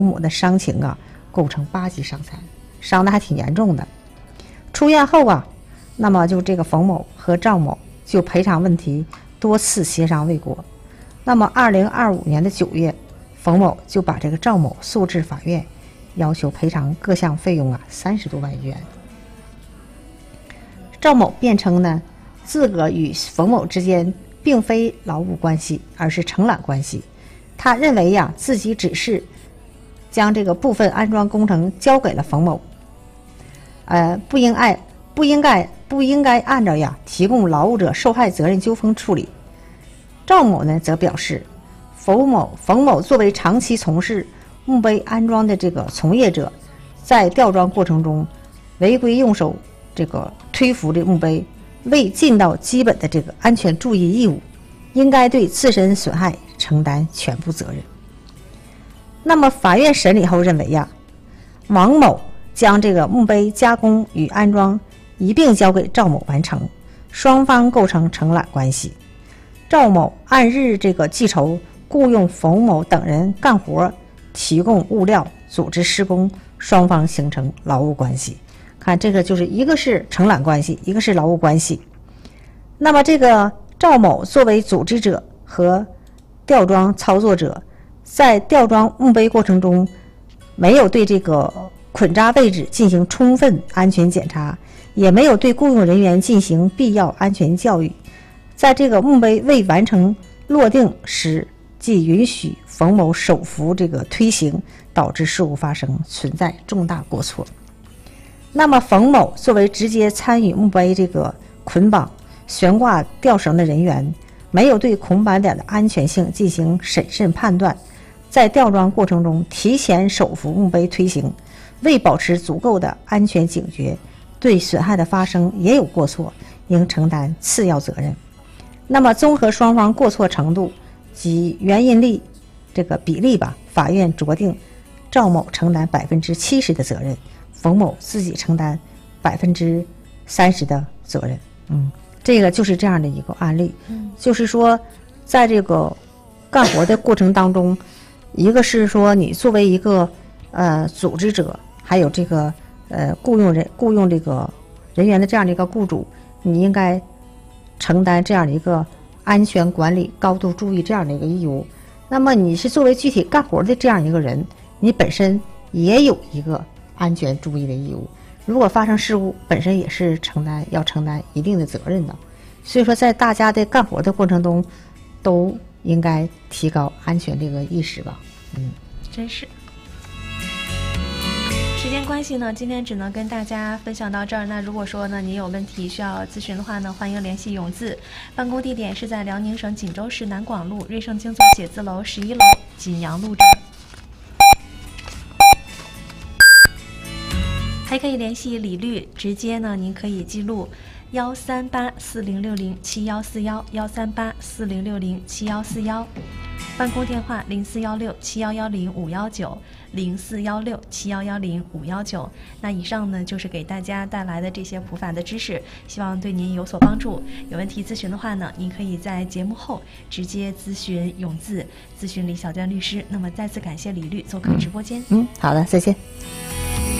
某的伤情啊构成8级伤残，伤的还挺严重的。出院后啊，那么就这个冯某和赵某就赔偿问题多次协商未果。那么2025年的9月，冯某就把这个赵某诉至法院，要求赔偿各项费用30多万余元。赵某辩称呢，自个与冯某之间并非劳务关系，而是承揽关系。他认为自己只是将这个部分安装工程交给了冯某，不应该按照提供劳务者受害责任纠纷处理。赵某呢则表示，冯某作为长期从事墓碑安装的这个从业者，在吊装过程中违规用手这个推扶这墓碑，未尽到基本的这个安全注意义务，应该对自身损害承担全部责任。那么法院审理后认为王某将这个墓碑加工与安装一并交给赵某完成，双方构成承揽关系。赵某按日这个计酬雇用冯某等人干活，提供物料，组织施工，双方形成劳务关系。看这个就是一个是承揽关系，一个是劳务关系。那么这个赵某作为组织者和吊装操作者，在吊装墓碑过程中没有对这个捆扎位置进行充分安全检查，也没有对雇用人员进行必要安全教育，在这个墓碑未完成落定时即允许冯某手扶这个推行，导致事故发生，存在重大过错。那么冯某作为直接参与墓碑这个捆绑悬挂吊绳的人员，没有对孔板点的安全性进行审慎判断，在吊装过程中提前手扶墓碑推行，未保持足够的安全警觉，对损害的发生也有过错，应承担次要责任。那么综合双方过错程度及原因力这个比例法院酌定赵某承担70%的责任，冯某自己承担30%的责任。这个就是这样的一个案例。就是说在这个干活的过程当中，一个是说你作为一个组织者，还有这个雇佣这个人员的这样的一个雇主，你应该承担这样的一个安全管理、高度注意这样的一个义务。那么你是作为具体干活的这样一个人，你本身也有一个安全注意的义务，如果发生事故，本身也是要承担一定的责任的。所以说在大家的干活的过程中都应该提高安全这个意识吧。 真是。时间关系呢，今天只能跟大家分享到这儿。那如果说呢你有问题需要咨询的话呢，欢迎联系永字，办公地点是在辽宁省锦州市南广路瑞盛精作写字楼11楼锦阳路站。还可以联系李律，直接呢您可以记录13840607141，13840607141，办公电话0416710519，0416710519。那以上呢就是给大家带来的这些普法的知识，希望对您有所帮助。有问题咨询的话呢，您可以在节目后直接咨询永字，咨询李小娟律师。那么再次感谢李律做客直播间。 好的，再见。